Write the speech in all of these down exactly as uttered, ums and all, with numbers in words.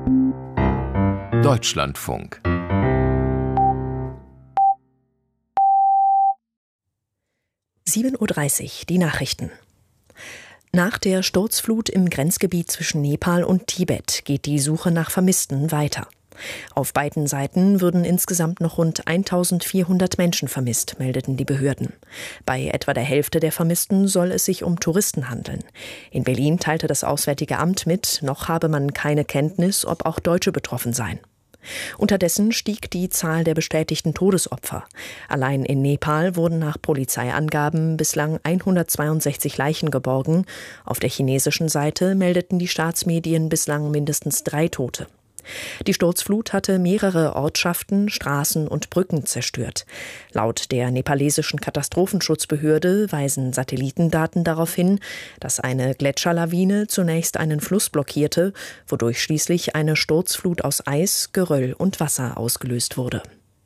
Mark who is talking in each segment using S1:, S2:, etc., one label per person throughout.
S1: Deutschlandfunk.
S2: sieben Uhr dreißig, die Nachrichten. Nach der Sturzflut im Grenzgebiet zwischen Nepal und Tibet geht die Suche nach Vermissten weiter. Auf beiden Seiten würden insgesamt noch rund eintausendvierhundert Menschen vermisst, meldeten die Behörden. Bei etwa der Hälfte der Vermissten soll es sich um Touristen handeln. In Berlin teilte das Auswärtige Amt mit, noch habe man keine Kenntnis, ob auch Deutsche betroffen seien. Unterdessen stieg die Zahl der bestätigten Todesopfer. Allein in Nepal wurden nach Polizeiangaben bislang hundertzweiundsechzig Leichen geborgen. Auf der chinesischen Seite meldeten die Staatsmedien bislang mindestens drei Tote. Die Sturzflut hatte mehrere Ortschaften, Straßen und Brücken zerstört. Laut der nepalesischen Katastrophenschutzbehörde weisen Satellitendaten darauf hin, dass eine Gletscherlawine zunächst einen Fluss blockierte, wodurch schließlich eine Sturzflut aus Eis, Geröll und Wasser ausgelöst wurde.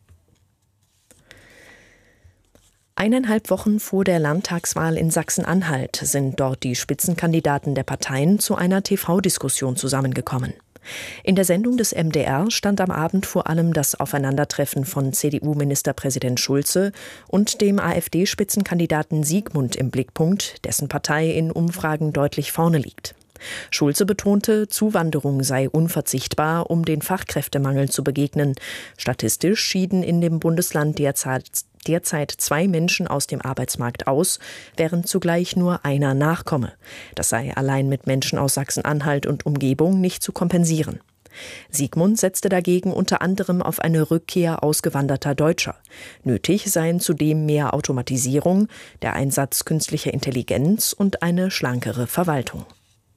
S2: Eineinhalb Wochen vor der Landtagswahl in Sachsen-Anhalt sind dort die Spitzenkandidaten der Parteien zu einer T V-Diskussion zusammengekommen. In der Sendung des M D R stand am Abend vor allem das Aufeinandertreffen von C D U-Ministerpräsident Schulze und dem AfD-Spitzenkandidaten Siegmund im Blickpunkt, dessen Partei in Umfragen deutlich vorne liegt. Schulze betonte, Zuwanderung sei unverzichtbar, um den Fachkräftemangel zu begegnen. Statistisch schieden in dem Bundesland derzeit, derzeit zwei Menschen aus dem Arbeitsmarkt aus, während zugleich nur einer nachkomme. Das sei allein mit Menschen aus Sachsen-Anhalt und Umgebung nicht zu kompensieren. Siegmund setzte dagegen unter anderem auf eine Rückkehr ausgewanderter Deutscher. Nötig seien zudem mehr Automatisierung, der Einsatz künstlicher Intelligenz und eine schlankere Verwaltung.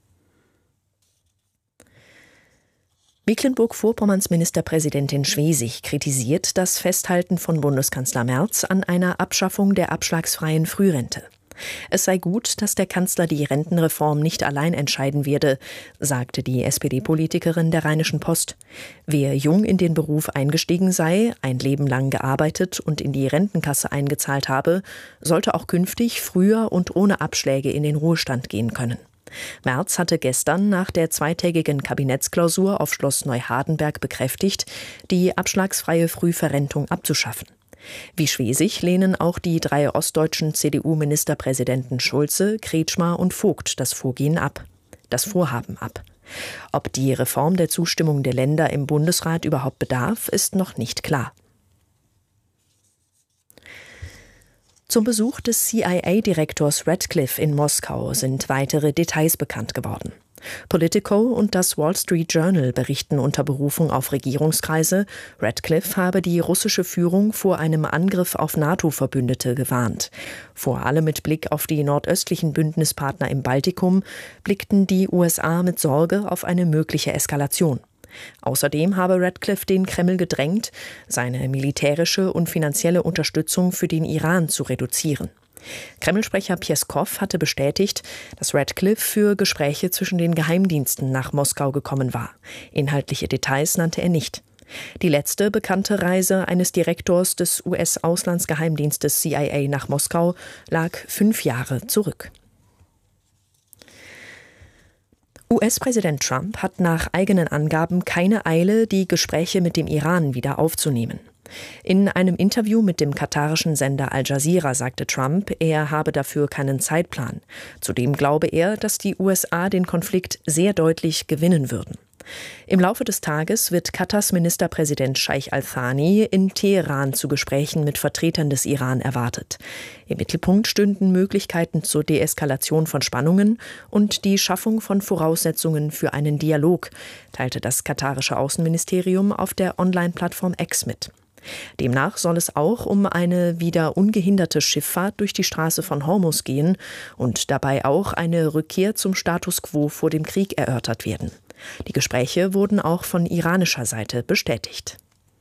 S2: Mecklenburg-Vorpommerns Ministerpräsidentin Schwesig kritisiert das Festhalten von Bundeskanzler Merz an einer Abschaffung der abschlagsfreien Frührente. Es sei gut, dass der Kanzler die Rentenreform nicht allein entscheiden werde, sagte die S P D-Politikerin der Rheinischen Post. Wer jung in den Beruf eingestiegen sei, ein Leben lang gearbeitet und in die Rentenkasse eingezahlt habe, sollte auch künftig früher und ohne Abschläge in den Ruhestand gehen können. Merz hatte gestern nach der zweitägigen Kabinettsklausur auf Schloss Neuhardenberg bekräftigt, die abschlagsfreie Frühverrentung abzuschaffen. Wie Schwesig lehnen auch die drei ostdeutschen C D U-Ministerpräsidenten Schulze, Kretschmer und Vogt das Vorgehen ab, das Vorhaben ab. Ob die Reform der Zustimmung der Länder im Bundesrat überhaupt bedarf, ist noch nicht klar. Zum Besuch des C I A-Direktors Ratcliffe in Moskau sind weitere Details bekannt geworden. Politico und das Wall Street Journal berichten unter Berufung auf Regierungskreise, Ratcliffe habe die russische Führung vor einem Angriff auf NATO-Verbündete gewarnt. Vor allem mit Blick auf die nordöstlichen Bündnispartner im Baltikum blickten die U S A mit Sorge auf eine mögliche Eskalation. Außerdem habe Ratcliffe den Kreml gedrängt, seine militärische und finanzielle Unterstützung für den Iran zu reduzieren. Kremlsprecher Pjeskow hatte bestätigt, dass Ratcliffe für Gespräche zwischen den Geheimdiensten nach Moskau gekommen war. Inhaltliche Details nannte er nicht. Die letzte bekannte Reise eines Direktors des U S-Auslandsgeheimdienstes C I A nach Moskau lag fünf Jahre zurück. U S-Präsident Trump hat nach eigenen Angaben keine Eile, die Gespräche mit dem Iran wieder aufzunehmen. In einem Interview mit dem katarischen Sender Al Jazeera sagte Trump, er habe dafür keinen Zeitplan. Zudem glaube er, dass die U S A den Konflikt sehr deutlich gewinnen würden. Im Laufe des Tages wird Katars Ministerpräsident Scheich Al-Thani in Teheran zu Gesprächen mit Vertretern des Iran erwartet. Im Mittelpunkt stünden Möglichkeiten zur Deeskalation von Spannungen und die Schaffung von Voraussetzungen für einen Dialog, teilte das katarische Außenministerium auf der Online-Plattform X mit. Demnach soll es auch um eine wieder ungehinderte Schifffahrt durch die Straße von Hormuz gehen und dabei auch eine Rückkehr zum Status quo vor dem Krieg erörtert werden. Die Gespräche wurden auch von iranischer Seite bestätigt.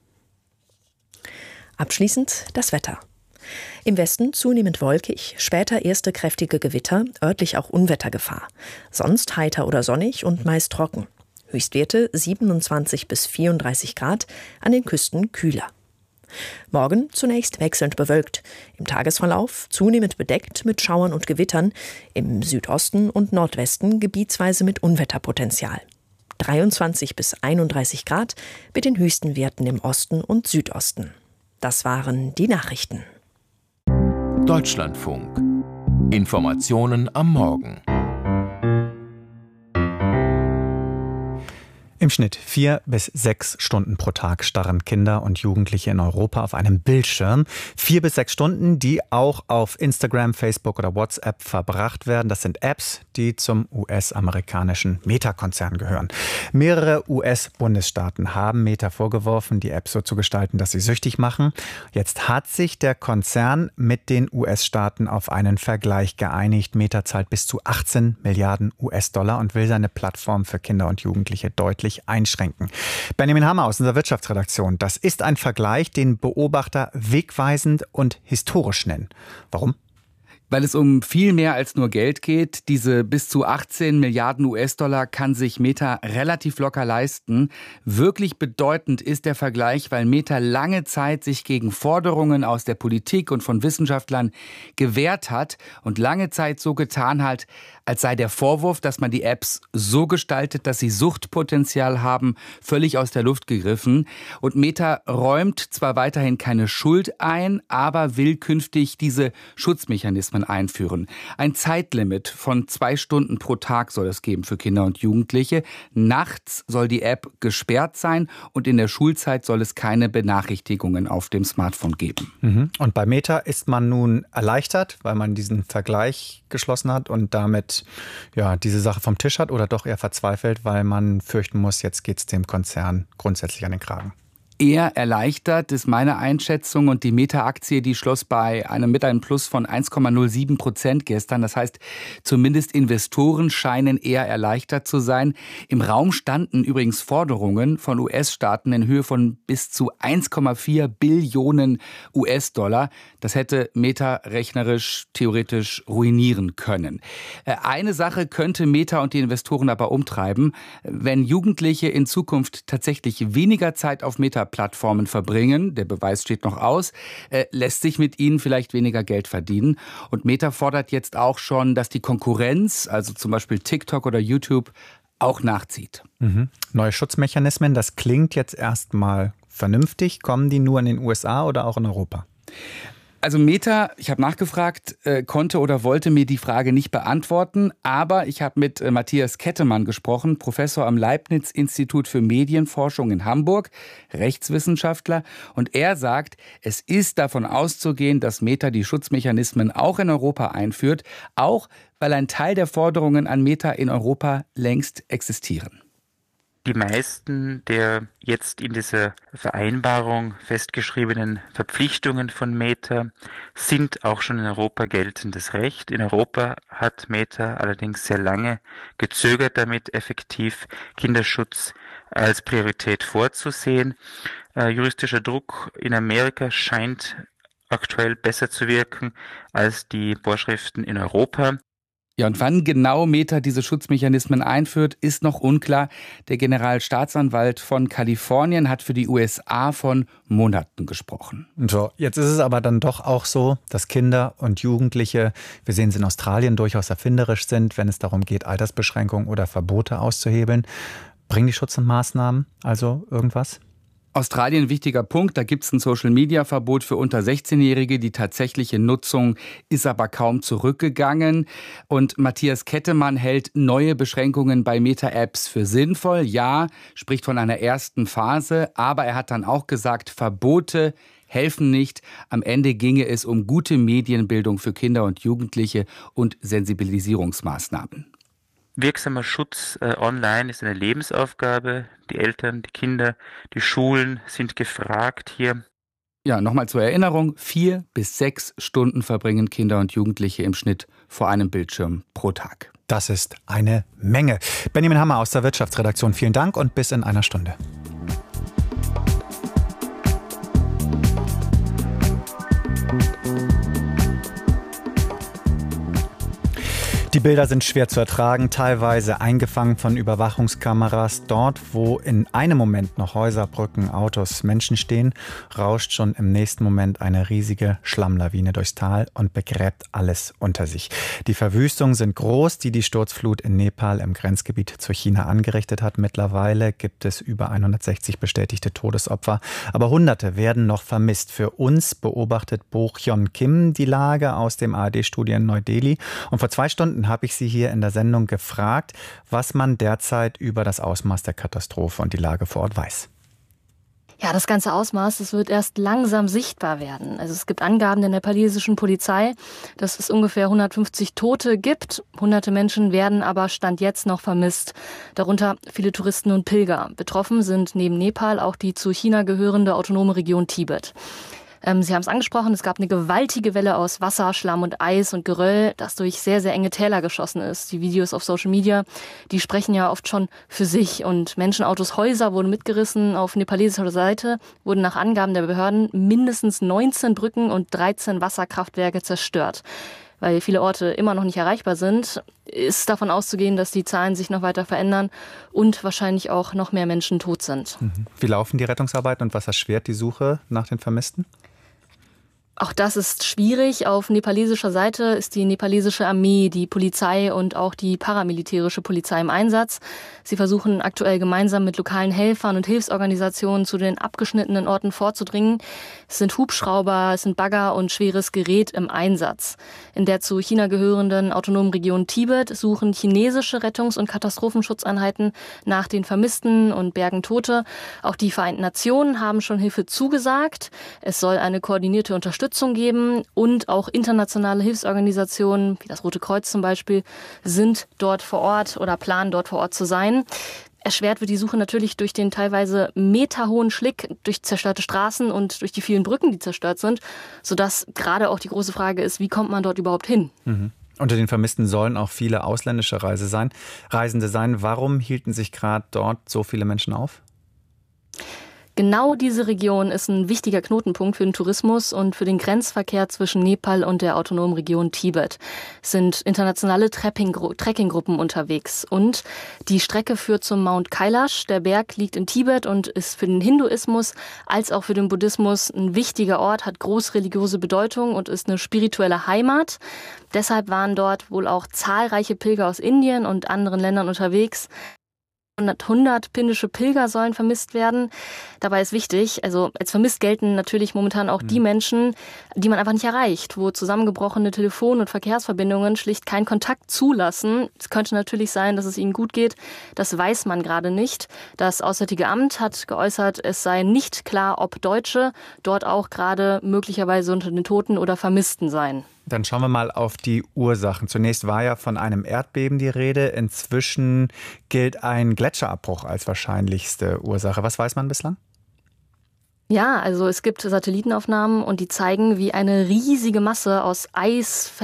S2: Abschließend das Wetter. Im Westen zunehmend wolkig, später erste kräftige Gewitter, örtlich auch Unwettergefahr. Sonst heiter oder sonnig und meist trocken. Höchstwerte siebenundzwanzig bis vierunddreißig Grad, an den Küsten kühler. Morgen zunächst wechselnd bewölkt, im Tagesverlauf zunehmend bedeckt mit Schauern und Gewittern, im Südosten und Nordwesten gebietsweise mit Unwetterpotenzial. dreiundzwanzig bis einunddreißig Grad mit den höchsten Werten im Osten und Südosten. Das waren die Nachrichten.
S1: Deutschlandfunk. Informationen am Morgen.
S3: Im Schnitt vier bis sechs Stunden pro Tag starren Kinder und Jugendliche in Europa auf einem Bildschirm. Vier bis sechs Stunden, die auch auf Instagram, Facebook oder WhatsApp verbracht werden. Das sind Apps, die zum U S-amerikanischen Meta-Konzern gehören. Mehrere U S-Bundesstaaten haben Meta vorgeworfen, die Apps so zu gestalten, dass sie süchtig machen. Jetzt hat sich der Konzern mit den U S-Staaten auf einen Vergleich geeinigt. Meta zahlt bis zu achtzehn Milliarden U S-Dollar und will seine Plattform für Kinder und Jugendliche deutlich einschränken. Benjamin Hammer aus unserer Wirtschaftsredaktion. Das ist ein Vergleich, den Beobachter wegweisend und historisch nennen. Warum?
S4: Weil es um viel mehr als nur Geld geht. Diese bis zu achtzehn Milliarden U S-Dollar kann sich Meta relativ locker leisten. Wirklich bedeutend ist der Vergleich, weil Meta lange Zeit sich gegen Forderungen aus der Politik und von Wissenschaftlern gewehrt hat und lange Zeit so getan hat, als sei der Vorwurf, dass man die Apps so gestaltet, dass sie Suchtpotenzial haben, völlig aus der Luft gegriffen. Und Meta räumt zwar weiterhin keine Schuld ein, aber will künftig diese Schutzmechanismen einführen. Ein Zeitlimit von zwei Stunden pro Tag soll es geben für Kinder und Jugendliche. Nachts soll die App gesperrt sein und in der Schulzeit soll es keine Benachrichtigungen auf dem Smartphone geben.
S3: Mhm. Und bei Meta ist man nun erleichtert, weil man diesen Vergleich geschlossen hat und damit ja, diese Sache vom Tisch hat, oder doch eher verzweifelt, weil man fürchten muss, jetzt geht es dem Konzern grundsätzlich an den Kragen?
S4: Eher erleichtert ist meine Einschätzung, und die Meta-Aktie, die schloss bei einem mit einem Plus von eins Komma null sieben Prozent gestern. Das heißt, zumindest Investoren scheinen eher erleichtert zu sein. Im Raum standen übrigens Forderungen von U S-Staaten in Höhe von bis zu eins Komma vier Billionen U S-Dollar. Das hätte Meta rechnerisch, theoretisch ruinieren können. Eine Sache könnte Meta und die Investoren aber umtreiben. Wenn Jugendliche in Zukunft tatsächlich weniger Zeit auf Meta Plattformen verbringen, der Beweis steht noch aus, äh, lässt sich mit ihnen vielleicht weniger Geld verdienen. Und Meta fordert jetzt auch schon, dass die Konkurrenz, also zum Beispiel TikTok oder YouTube, auch nachzieht.
S3: Mhm. Neue Schutzmechanismen, das klingt jetzt erstmal vernünftig. Kommen die nur in den U S A oder auch in Europa?
S4: Also Meta, ich habe nachgefragt, äh, konnte oder wollte mir die Frage nicht beantworten, aber ich habe mit äh, Matthias Kettemann gesprochen, Professor am Leibniz-Institut für Medienforschung in Hamburg, Rechtswissenschaftler, und er sagt, es ist davon auszugehen, dass Meta die Schutzmechanismen auch in Europa einführt, auch weil ein Teil der Forderungen an Meta in Europa längst existieren.
S5: Die meisten der jetzt in dieser Vereinbarung festgeschriebenen Verpflichtungen von Meta sind auch schon in Europa geltendes Recht. In Europa hat Meta allerdings sehr lange gezögert damit, effektiv Kinderschutz als Priorität vorzusehen. Äh, juristischer Druck in Amerika scheint aktuell besser zu wirken als die Vorschriften in Europa.
S4: Ja, und wann genau Meta diese Schutzmechanismen einführt, ist noch unklar. Der Generalstaatsanwalt von Kalifornien hat für die U S A von Monaten gesprochen.
S3: So, jetzt ist es aber dann doch auch so, dass Kinder und Jugendliche, wir sehen es in Australien, durchaus erfinderisch sind, wenn es darum geht, Altersbeschränkungen oder Verbote auszuhebeln. Bringen die Schutzmaßnahmen also irgendwas?
S4: Australien, wichtiger Punkt, da gibt es ein Social-Media-Verbot für unter sechzehnjährige. Die tatsächliche Nutzung ist aber kaum zurückgegangen. Und Matthias Kettemann hält neue Beschränkungen bei Meta-Apps für sinnvoll. Ja, spricht von einer ersten Phase, aber er hat dann auch gesagt, Verbote helfen nicht. Am Ende ginge es um gute Medienbildung für Kinder und Jugendliche und Sensibilisierungsmaßnahmen.
S5: Wirksamer Schutz äh, online ist eine Lebensaufgabe. Die Eltern, die Kinder, die Schulen sind gefragt hier.
S4: Ja, nochmal zur Erinnerung, vier bis sechs Stunden verbringen Kinder und Jugendliche im Schnitt vor einem Bildschirm pro Tag.
S3: Das ist eine Menge. Benjamin Hammer aus der Wirtschaftsredaktion, vielen Dank und bis in einer Stunde. Die Bilder sind schwer zu ertragen, teilweise eingefangen von Überwachungskameras. Dort, wo in einem Moment noch Häuser, Brücken, Autos, Menschen stehen, rauscht schon im nächsten Moment eine riesige Schlammlawine durchs Tal und begräbt alles unter sich. Die Verwüstungen sind groß, die die Sturzflut in Nepal im Grenzgebiet zu China angerichtet hat. Mittlerweile gibt es über hundertsechzig bestätigte Todesopfer, aber Hunderte werden noch vermisst. Für uns beobachtet Bo Hyun Kim die Lage aus dem A R D-Studio in Neu-Delhi. Und vor zwei Stunden habe ich sie hier in der Sendung gefragt, was man derzeit über das Ausmaß der Katastrophe und die Lage vor Ort weiß.
S6: Ja, das ganze Ausmaß, das wird erst langsam sichtbar werden. Also es gibt Angaben der nepalesischen Polizei, dass es ungefähr hundertfünfzig Tote gibt. Hunderte Menschen werden aber Stand jetzt noch vermisst. Darunter viele Touristen und Pilger. Betroffen sind neben Nepal auch die zu China gehörende autonome Region Tibet. Ähm, Sie haben es angesprochen, es gab eine gewaltige Welle aus Wasser, Schlamm und Eis und Geröll, das durch sehr, sehr enge Täler geschossen ist. Die Videos auf Social Media, die sprechen ja oft schon für sich. Und Menschenautos, Häuser wurden mitgerissen. Auf nepalesischer Seite wurden nach Angaben der Behörden mindestens neunzehn Brücken und dreizehn Wasserkraftwerke zerstört. Weil viele Orte immer noch nicht erreichbar sind, ist davon auszugehen, dass die Zahlen sich noch weiter verändern und wahrscheinlich auch noch mehr Menschen tot sind.
S3: Wie laufen die Rettungsarbeiten und was erschwert die Suche nach den Vermissten?
S6: Auch das ist schwierig. Auf nepalesischer Seite ist die nepalesische Armee, die Polizei und auch die paramilitärische Polizei im Einsatz. Sie versuchen aktuell gemeinsam mit lokalen Helfern und Hilfsorganisationen zu den abgeschnittenen Orten vorzudringen. Es sind Hubschrauber, es sind Bagger und schweres Gerät im Einsatz. In der zu China gehörenden autonomen Region Tibet suchen chinesische Rettungs- und Katastrophenschutzeinheiten nach den Vermissten und bergen Tote. Auch die Vereinten Nationen haben schon Hilfe zugesagt. Es soll eine koordinierte Unterstützung geben und auch internationale Hilfsorganisationen, wie das Rote Kreuz zum Beispiel, sind dort vor Ort oder planen dort vor Ort zu sein. Erschwert wird die Suche natürlich durch den teilweise meterhohen Schlick, durch zerstörte Straßen und durch die vielen Brücken, die zerstört sind, sodass gerade auch die große Frage ist, wie kommt man dort überhaupt hin?
S3: Mhm. Unter den Vermissten sollen auch viele ausländische Reise sein, Reisende sein. Warum hielten sich gerade dort so viele Menschen auf?
S6: Genau diese Region ist ein wichtiger Knotenpunkt für den Tourismus und für den Grenzverkehr zwischen Nepal und der autonomen Region Tibet. Es sind internationale Trekkinggruppen unterwegs und die Strecke führt zum Mount Kailash. Der Berg liegt in Tibet und ist für den Hinduismus als auch für den Buddhismus ein wichtiger Ort, hat große religiöse Bedeutung und ist eine spirituelle Heimat. Deshalb waren dort wohl auch zahlreiche Pilger aus Indien und anderen Ländern unterwegs. hundert indische Pilger sollen vermisst werden. Dabei ist wichtig, also als vermisst gelten natürlich momentan auch die Menschen, die man einfach nicht erreicht, wo zusammengebrochene Telefon- und Verkehrsverbindungen schlicht keinen Kontakt zulassen. Es könnte natürlich sein, dass es ihnen gut geht. Das weiß man gerade nicht. Das Auswärtige Amt hat geäußert, es sei nicht klar, ob Deutsche dort auch gerade möglicherweise unter den Toten oder Vermissten seien.
S3: Dann schauen wir mal auf die Ursachen. Zunächst war ja von einem Erdbeben die Rede. Inzwischen gilt ein Gletscherabbruch als wahrscheinlichste Ursache. Was weiß man bislang?
S6: Ja, also es gibt Satellitenaufnahmen und die zeigen, wie eine riesige Masse aus Eis,